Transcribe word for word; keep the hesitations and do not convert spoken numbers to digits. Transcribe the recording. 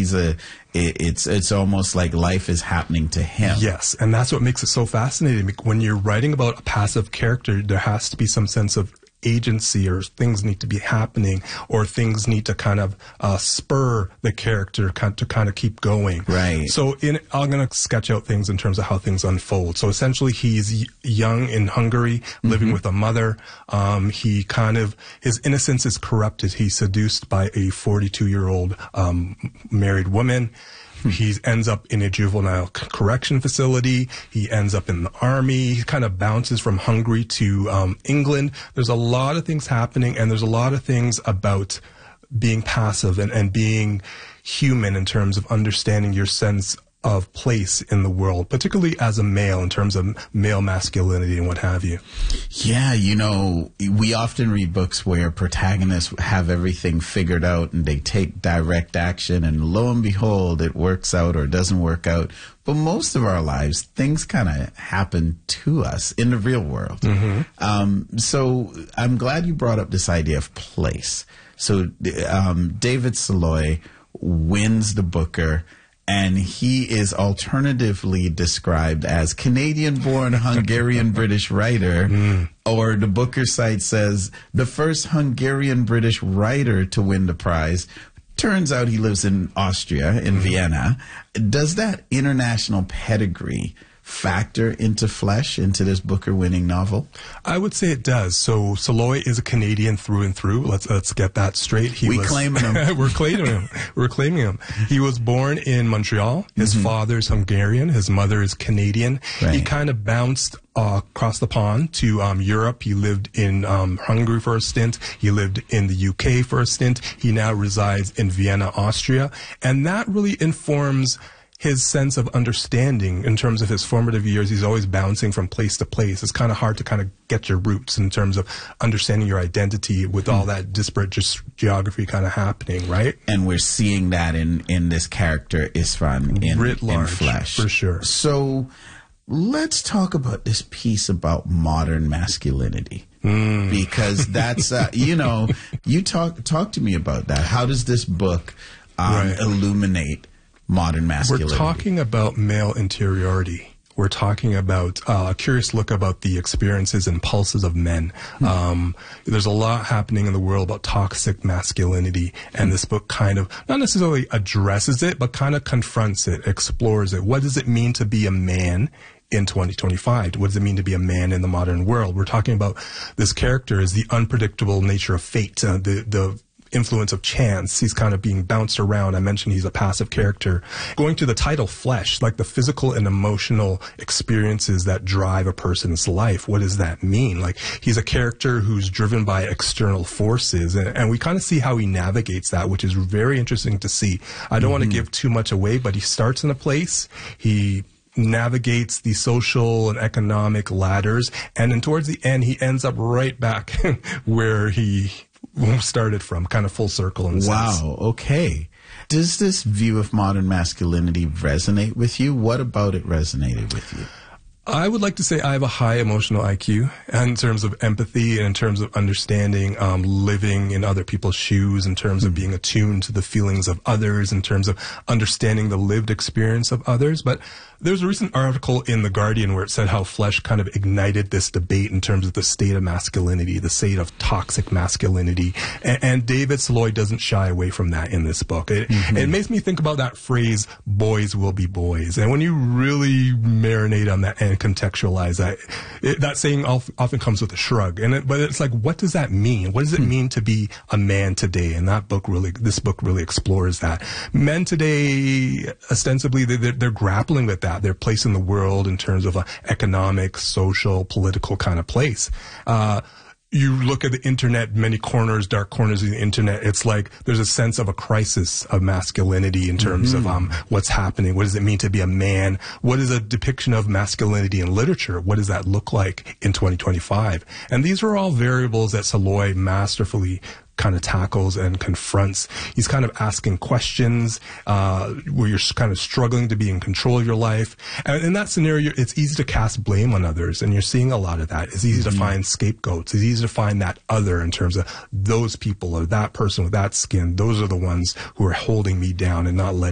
he's a, it, it's it's almost like life is happening to him. Yes, and that's what makes it so fascinating. When you're writing about a passive character, there has to be some sense of agency, or things need to be happening, or things need to kind of uh, spur the character kind to kind of keep going. Right. So in, I'm going to sketch out things in terms of how things unfold. So essentially, he's y- young in Hungary, living mm-hmm. with a mother. Um, he kind of, his innocence is corrupted. He's seduced by a forty-two-year-old um, married woman. He ends up in a juvenile correction facility. He ends up in the army. He kind of bounces from Hungary to um, England. There's a lot of things happening, and there's a lot of things about being passive and, and being human in terms of understanding your sense of place in the world, particularly as a male, in terms of male masculinity and what have you. Yeah, you know, we often read books where protagonists have everything figured out and they take direct action, and lo and behold, it works out or doesn't work out. But most of our lives, things kind of happen to us in the real world. Mm-hmm. Um, so I'm glad you brought up this idea of place. So um, David Saloy wins the Booker, and he is alternatively described as Canadian-born Hungarian-British writer, mm. or the Booker site says the first Hungarian-British writer to win the prize. Turns out he lives in Austria, in mm. Vienna. Does that international pedigree factor into Flesh, into this Booker-winning novel? I would say it does. So Saloy is a Canadian through and through. Let's let's get that straight. He we was, claiming him. we're claiming him. We're claiming him. He was born in Montreal. His mm-hmm. father's Hungarian. His mother is Canadian. Right. He kind of bounced uh, across the pond to um, Europe. He lived in um, Hungary for a stint. He lived in the U K for a stint. He now resides in Vienna, Austria. And that really informs his sense of understanding in terms of his formative years. He's always bouncing from place to place. It's kind of hard to kind of get your roots in terms of understanding your identity with all that disparate just geography kind of happening, right? And we're seeing that in, in this character, István, in, Writ large, in Flesh. For sure. So let's talk about this piece about modern masculinity. Mm. Because that's, uh, you know, you talk, talk to me about that. How does this book um, right. illuminate modern masculinity? We're talking about male interiority. We're talking about uh, a curious look about the experiences and pulses of men. Mm-hmm. Um, there's a lot happening in the world about toxic masculinity, and mm-hmm. this book kind of not necessarily addresses it, but kind of confronts it, explores it. What does it mean to be a man in twenty twenty-five? What does it mean to be a man in the modern world? We're talking about this character is the unpredictable nature of fate, uh, the the influence of chance. He's kind of being bounced around. I mentioned he's a passive character. Going to the title Flesh, like the physical and emotional experiences that drive a person's life. What does that mean? Like, he's a character who's driven by external forces, and, and we kind of see how he navigates that, which is very interesting to see. I don't mm-hmm. want to give too much away, but he starts in a place. He navigates the social and economic ladders, and then towards the end, he ends up right back where he started from, kind of full circle in a wow, sense. Wow, okay. Does this view of modern masculinity resonate with you? What about it resonated with you? I would like to say I have a high emotional I Q in terms of empathy and in terms of understanding, um, living in other people's shoes, in terms mm-hmm. of being attuned to the feelings of others, in terms of understanding the lived experience of others. But there's a recent article in The Guardian where it said how Flesh kind of ignited this debate in terms of the state of masculinity, the state of toxic masculinity. And, and David Saloy doesn't shy away from that in this book. It, mm-hmm. it makes me think about that phrase, boys will be boys. And when you really marinate on that and contextualize that, it, that saying often comes with a shrug. And it, but it's like, what does that mean? What does it mean to be a man today? And that book really, this book really explores that. Men today, ostensibly, they're, they're grappling with that. Their place in the world in terms of an economic, social, political kind of place. Uh, you look at the internet, many corners, dark corners of the internet, it's like there's a sense of a crisis of masculinity in terms mm-hmm. of um, what's happening. What does it mean to be a man? What is a depiction of masculinity in literature? What does that look like in twenty twenty-five? And these are all variables that Saloy masterfully kind of tackles and confronts. He's kind of asking questions uh, where you're kind of struggling to be in control of your life. And in that scenario, it's easy to cast blame on others, and you're seeing a lot of that. It's easy mm-hmm. to find scapegoats. It's easy to find that other in terms of those people or that person with that skin. Those are the ones who are holding me down and not letting